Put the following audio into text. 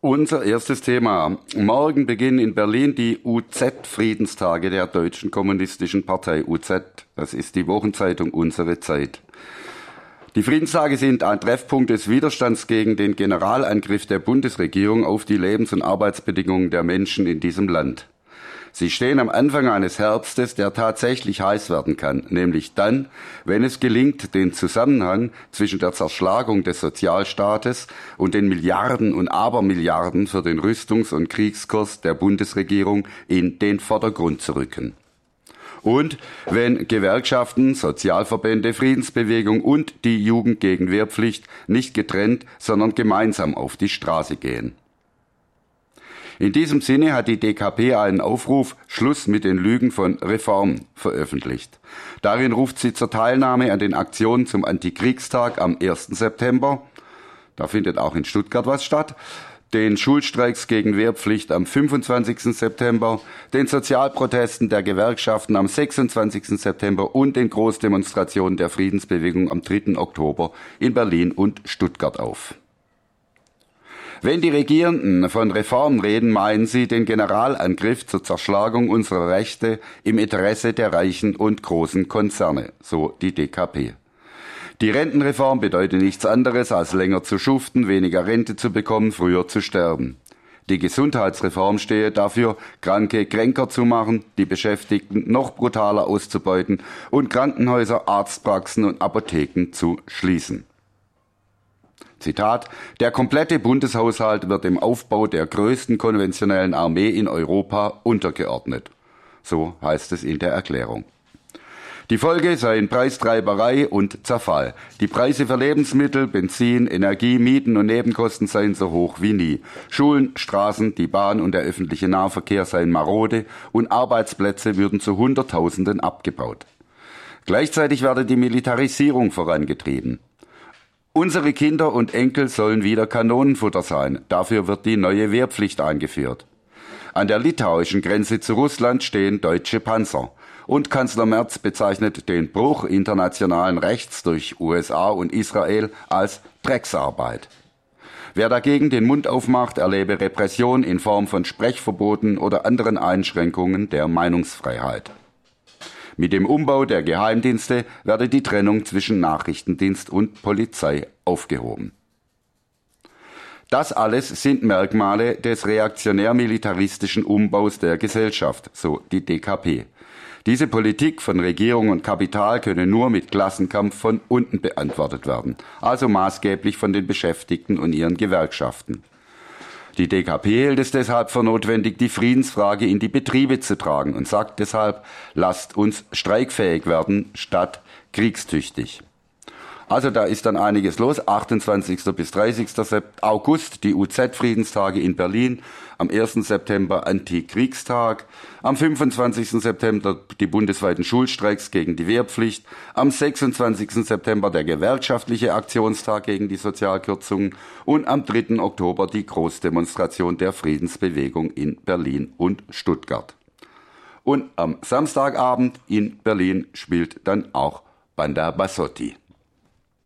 Unser erstes Thema. Morgen beginnen in Berlin die UZ-Friedenstage der Deutschen Kommunistischen Partei. UZ, das ist die Wochenzeitung Unsere Zeit. Die Friedenstage sind ein Treffpunkt des Widerstands gegen den Generalangriff der Bundesregierung auf die Lebens- und Arbeitsbedingungen der Menschen in diesem Land. Sie stehen am Anfang eines Herbstes, der tatsächlich heiß werden kann, nämlich dann, wenn es gelingt, den Zusammenhang zwischen der Zerschlagung des Sozialstaates und den Milliarden und Abermilliarden für den Rüstungs- und Kriegskurs der Bundesregierung in den Vordergrund zu rücken. Und wenn Gewerkschaften, Sozialverbände, Friedensbewegung und die Jugend gegen Wehrpflicht nicht getrennt, sondern gemeinsam auf die Straße gehen. In diesem Sinne hat die DKP einen Aufruf Schluss mit den Lügen von Reform veröffentlicht. Darin ruft sie zur Teilnahme an den Aktionen zum Antikriegstag am 1. September, da findet auch in Stuttgart was statt, den Schulstreiks gegen Wehrpflicht am 25. September, den Sozialprotesten der Gewerkschaften am 26. September und den Großdemonstrationen der Friedensbewegung am 3. Oktober in Berlin und Stuttgart auf. Wenn die Regierenden von Reformen reden, meinen sie den Generalangriff zur Zerschlagung unserer Rechte im Interesse der reichen und großen Konzerne, so die DKP. Die Rentenreform bedeutet nichts anderes, als länger zu schuften, weniger Rente zu bekommen, früher zu sterben. Die Gesundheitsreform stehe dafür, Kranke kränker zu machen, die Beschäftigten noch brutaler auszubeuten und Krankenhäuser, Arztpraxen und Apotheken zu schließen. Zitat: Der komplette Bundeshaushalt wird dem Aufbau der größten konventionellen Armee in Europa untergeordnet. So heißt es in der Erklärung. Die Folge seien Preistreiberei und Zerfall. Die Preise für Lebensmittel, Benzin, Energie, Mieten und Nebenkosten seien so hoch wie nie. Schulen, Straßen, die Bahn und der öffentliche Nahverkehr seien marode und Arbeitsplätze würden zu Hunderttausenden abgebaut. Gleichzeitig werde die Militarisierung vorangetrieben. Unsere Kinder und Enkel sollen wieder Kanonenfutter sein. Dafür wird die neue Wehrpflicht eingeführt. An der litauischen Grenze zu Russland stehen deutsche Panzer. Und Kanzler Merz bezeichnet den Bruch internationalen Rechts durch USA und Israel als Drecksarbeit. Wer dagegen den Mund aufmacht, erlebe Repression in Form von Sprechverboten oder anderen Einschränkungen der Meinungsfreiheit. Mit dem Umbau der Geheimdienste werde die Trennung zwischen Nachrichtendienst und Polizei aufgehoben. Das alles sind Merkmale des reaktionär-militaristischen Umbaus der Gesellschaft, so die DKP. Diese Politik von Regierung und Kapital könne nur mit Klassenkampf von unten beantwortet werden, also maßgeblich von den Beschäftigten und ihren Gewerkschaften. Die DKP hält es deshalb für notwendig, die Friedensfrage in die Betriebe zu tragen und sagt deshalb, lasst uns streikfähig werden statt kriegstüchtig. Also da ist dann einiges los. 28. bis 30. August die UZ-Friedenstage in Berlin, am 1. September Antikriegstag, am 25. September die bundesweiten Schulstreiks gegen die Wehrpflicht, am 26. September der gewerkschaftliche Aktionstag gegen die Sozialkürzungen und am 3. Oktober die Großdemonstration der Friedensbewegung in Berlin und Stuttgart. Und am Samstagabend in Berlin spielt dann auch Banda Bassotti.